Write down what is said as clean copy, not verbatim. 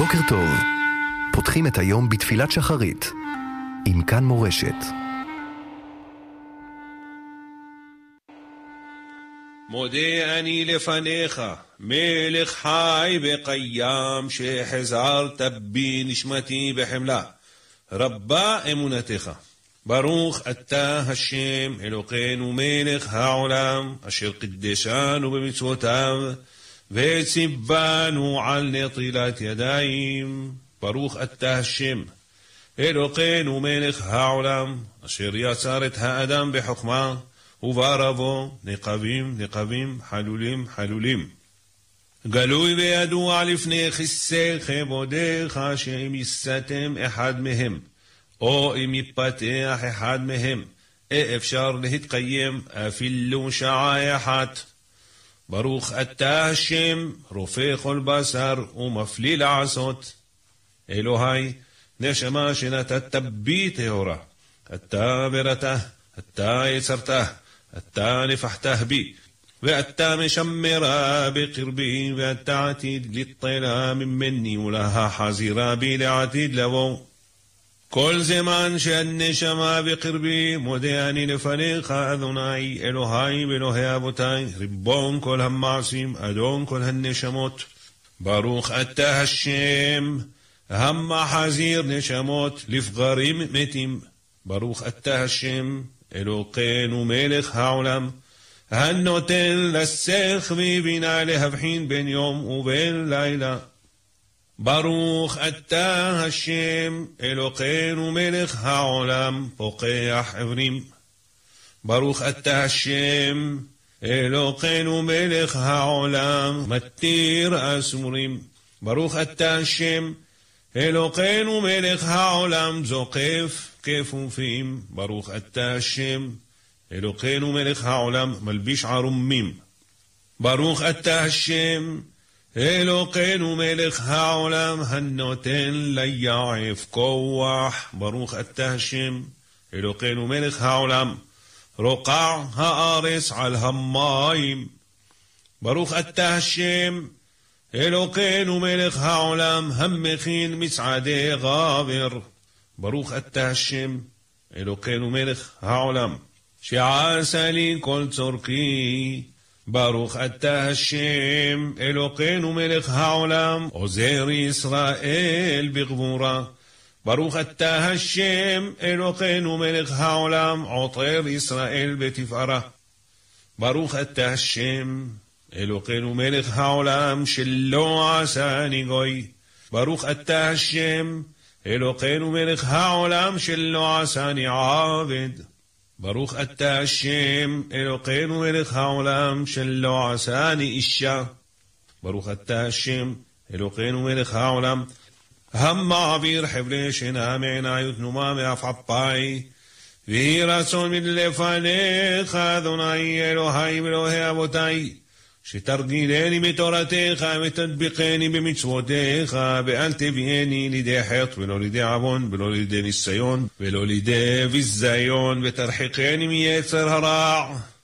בוקר טוב. פותחים את היום בתפילת שחרית עם כאן מורשת. מודה אני לפניך, מלך חי וקיים, שהחזרת בי נשמתי בחמלה. רבה אמונתך. ברוך אתה השם אלוקינו מלך העולם, אשר קדשנו במצוותיו וציוונו על נטילת ידיים. ברוך אתה השם אלוקינו מלך העולם, אשר יצר את האדם בחוכמה וברבו נקבים חלולים חלולים. גלוי וידוע לפני כיסא כבודך, שאם יסתם אחד מהם או אם יפתח אחד מהם אפשר להתקיים אפילו שעה אחת. ברוך אתה השם רופא כל בשר ומפליא לעשות. אלוהי, נשמה שנתת בי טהורה, אתה ברתה, אתה יצרתה, אתה נפחתה בי, ואתה משמרה בקרבי, ואתה עתיד לטלה ממני ולהחזירה בי לעתיד לבוא. כל זמן שהנשמה בקרבי, מודה אני לפניך, אדוני אלוהי ואלוהי אבותי, ריבון כל המעשים, אדון כל הנשמות. ברוך אתה השם המחזיר נשמות לפגרים מתים. ברוך אתה השם אלוקינו מלך העולם, הנותן לשכל ובינה להבחין בין יום ובין לילה. ברוך אתה השם אלוקינו מלך העולם, פוקח עיוורים. ברוך אתה השם אלוקינו מלך העולם, מתיר אסורים. ברוך אתה השם אלוקינו מלך העולם, זוקף כפופים. ברוך אתה השם אלוקינו מלך העולם, מלביש ערומים. ברוך אתה השם אלוקינו מלך העולם, הנותן ליעף כוח. ברוך אתה השם אלוקינו מלך העולם, רוקע הארץ על המים. ברוך אתה השם אלוקינו מלך העולם, המכין מצעדי גבר. ברוך אתה השם אלוקינו מלך העולם, שעשה לי כל צורכי. ברוך אתה השם אלוקינו מלך העולם, עוזר ישראל בגבורה. ברוך אתה השם אלוקינו מלך העולם, עוטר ישראל בתפארה. ברוך אתה השם אלוקינו מלך העולם, שלא עשני גוי. ברוך אתה השם אלוקינו מלך העולם, שלא עשני עבד. ברוך אתה השם אלוקינו מלך העולם, שלא עשני אישה. ברוך אתה השם אלוקינו מלך העולם, המעביר חבלי שינה מעיני ותנומה מעפעפי, ויהי רצון מלפניך אדוני אלוהי ואלוהי אבותי, שתרגילני בתורתך ותדביקני במצוותיך, ואל תביאני לידי חטא ולא לידי עוון ולא לידי ניסיון ולא לידי ביזיון, ותרחיקני מיצר הרע.